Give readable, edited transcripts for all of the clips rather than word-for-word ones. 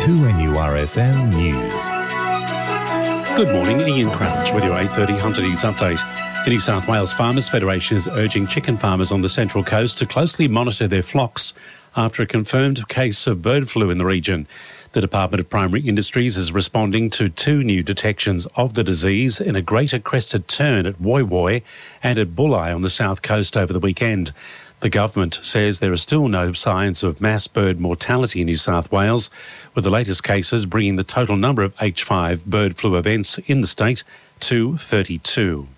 2NURFM News. Good morning, Ian Crouch with your 8:30 Hunter News update. The New South Wales Farmers Federation is urging chicken farmers on the Central Coast to closely monitor their flocks after a confirmed case of bird flu in the region. The Department of Primary Industries is responding to 2 new detections of the disease in a greater crested tern at Woy Woy and at Bulli on the south coast over the weekend. The government says there are still no signs of mass bird mortality in New South Wales, with the latest cases bringing the total number of H5 bird flu events in the state to 32.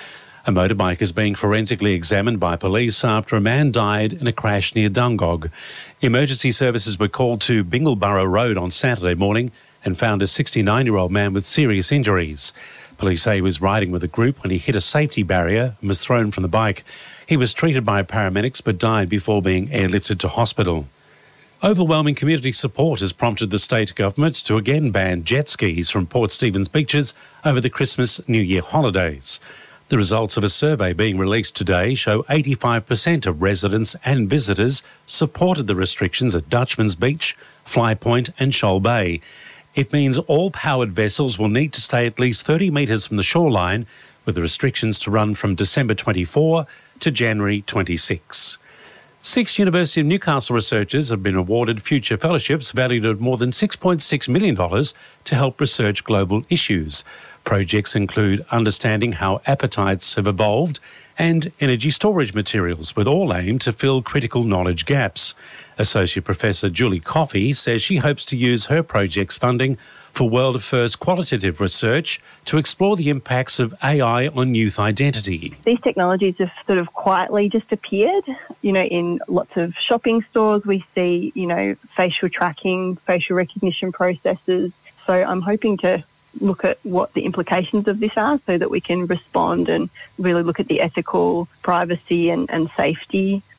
A motorbike is being forensically examined by police after a man died in a crash near Dungog. Emergency services were called to Bingleborough Road on Saturday morning and found a 69-year-old man with serious injuries. Police say he was riding with a group when he hit a safety barrier and was thrown from the bike. He was treated by paramedics but died before being airlifted to hospital. Overwhelming community support has prompted the state government to again ban jet skis from Port Stephens beaches over the Christmas-New Year holidays. The results of a survey being released today show 85% of residents and visitors supported the restrictions at Dutchman's Beach, Fly Point and Shoal Bay. It means all powered vessels will need to stay at least 30 metres from the shoreline, with the restrictions to run from December 24 to January 26. 6 University of Newcastle researchers have been awarded future fellowships valued at more than $6.6 million to help research global issues. Projects include understanding how appetites have evolved and energy storage materials, with all aimed to fill critical knowledge gaps. Associate Professor Julie Coffey says she hopes to use her project's funding for world-first qualitative research to explore the impacts of AI on youth identity. These technologies have sort of quietly just appeared. In lots of shopping stores we see, facial tracking, facial recognition processes. So I'm hoping to look at what the implications of this are so that we can respond and really look at the ethical, privacy and safety